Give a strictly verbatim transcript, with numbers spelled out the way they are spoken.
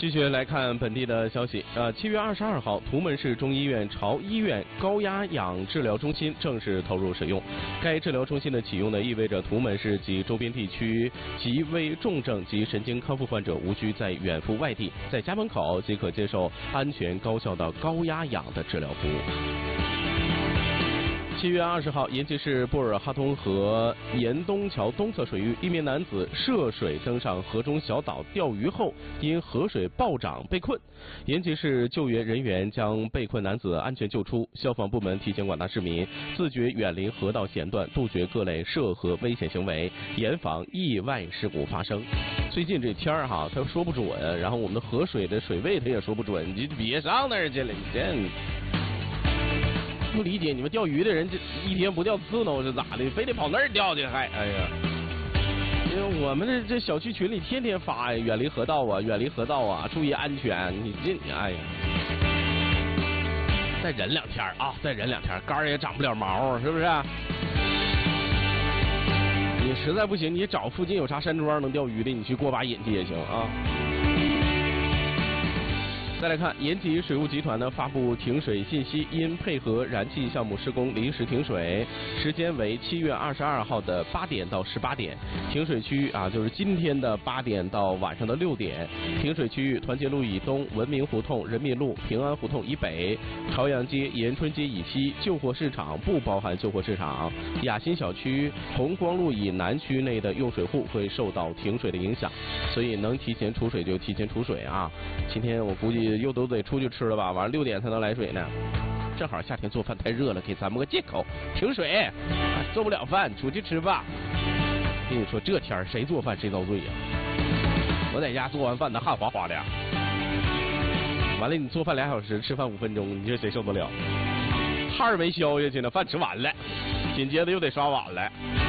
继续来看本地的消息。呃，七月二十二号，图们市中医院朝医院高压氧治疗中心正式投入使用。该治疗中心的启用呢，意味着图们市及周边地区极危重症及神经康复患者无需再远赴外地，在家门口即可接受安全高效的高压氧的治疗服务。七月二十号，延吉市布尔哈通河沿东桥东侧水域，一名男子涉水登上河中小岛钓鱼后，因河水暴涨被困。延吉市救援人员将被困男子安全救出。消防部门提醒广大市民自觉远离河道险段，杜绝各类涉河危险行为，严防意外事故发生。最近这天儿哈，他说不准，然后我们的河水的水位他也说不准，你就别上那儿去了，你这。不理解你们钓鱼的人，这一天不钓刺呢，是咋的？非得跑那儿钓去，还哎呀！因为我们这这小区群里天天发呀，远离河道啊，远离河道啊，注意安全。你这哎呀，再忍两天啊，再忍两天，杆儿也长不了毛，是不是？你实在不行，你找附近有啥山庄能钓鱼的，你去过把瘾去也行啊。再来看，延吉水务集团呢发布停水信息，因配合燃气项目施工临时停水，时间为七月二十二号的八点到十八点。停水区啊，就是今天的八点到晚上的六点。停水区域：团结路以东、文明胡同、人民路、平安胡同以北、朝阳街、延春街以西、旧货市场不包含旧货市场、雅欣小区、红光路以南区内的用水户会受到停水的影响，所以能提前储水就提前储水啊。今天我估计又都得出去吃了吧，晚上六点才能来水呢。正好夏天做饭太热了，给咱们个借口，停水，啊、做不了饭，出去吃吧。跟你说这天儿谁做饭谁遭罪呀、啊！我在家做完饭那汗哗哗的，完了你做饭俩小时，吃饭五分钟，你说谁受得了？汗儿没消下去呢，饭吃完了，紧接着又得刷碗了。